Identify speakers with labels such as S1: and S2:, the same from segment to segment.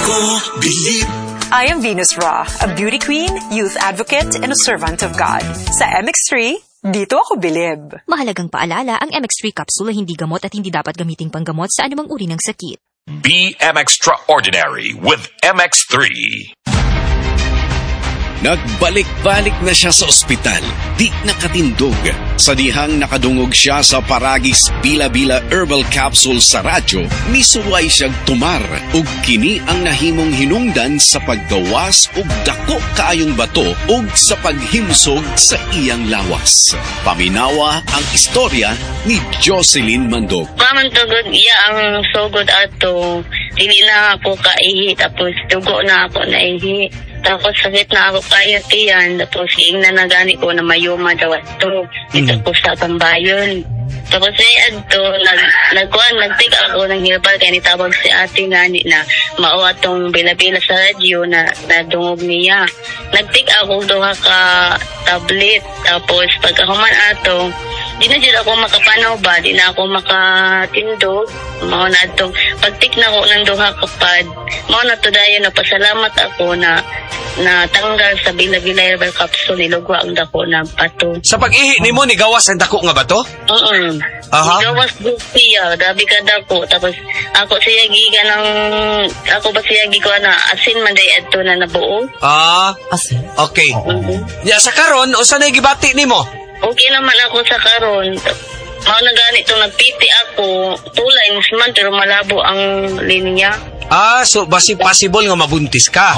S1: ako bilib.
S2: I am Venus Ra, a beauty queen, youth advocate, and a servant of God. Sa MX3, dito ako bilib.
S3: Mahalagang paalala, ang MX3 capsule ay hindi gamot at hindi dapat gamiting panggamot sa anumang uri ng sakit.
S4: Be extraordinary with MX3.
S5: Nagbalik-balik na siya sa ospital, di nakatindog. Sa dihang nakadungog siya sa Paragis Bila-Bila Herbal Capsule sa radyo, misuway siyang tumar ug kini ang nahimong hinungdan sa paggawas ug dako kaayong bato ug sa paghimsog sa iyang lawas. Paminawa ang istorya ni Jocelyn Mandog.
S6: Pamantugod iya ang sugod ato, dili na ako kaihi, tapos dugo na ako naihi. Tapos sakit na ako kayo tiyan. Tapos na nagani ko na mayuma daw ito. Dito ko sa Tambayon. Tapos ay adto, nagtig ako ng herbal kaya nitawag si ate ngani na mao atong bila-bila sa radyo na nadungog niya. Nagtig ako duha ka tablet. Tapos pagkahuman ato, di na dyan ako makapanaw ba, di na ako makatindog. Mao na atong pagtik na ko ng duha ka pad. Mao na to dayon na pasalamat ako na tanggal sa Bila-Bila Herbal Capsule, nilugwa ang dako na bato.
S7: Sa pag-ihi ni mo, nigawas ang dako nga bato?
S6: Nigawas siya, dabi ka dako. Tapos ako siya giga ng, ako ba siya giga na asin man day adto na nabuo.
S7: Asin? Okay. Ya, sa karon, o saan ay gibati ni mo?
S6: Okay naman ako sa karon. Mao na ganito, nagpiti ako, tulay man, pero malabo ang linya.
S7: So basi possible nga mabuntis ka?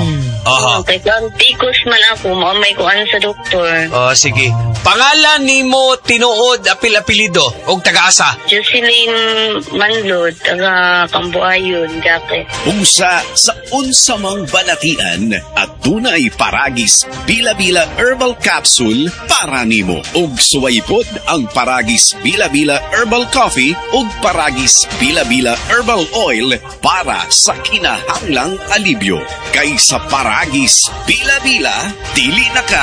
S6: Kaya tikos man ako, maamay ko ano sa doktor.
S7: Sige. Pangalan ni mo tinuod apil-apilido o taga-asa?
S6: Jocelyn Manlod, taga Cambuayon, Jake.
S5: Usa sa unsamang balatian at tunay Paragis Bila-Bila Herbal Capsule para nimo. Ug suwaypod ang Paragis Bila-Bila Herbal Coffee ug Paragis Bila-Bila Herbal Oil para sa kinahanglang alibyo. Kaysa Paragis Bila-Bila, dili na ka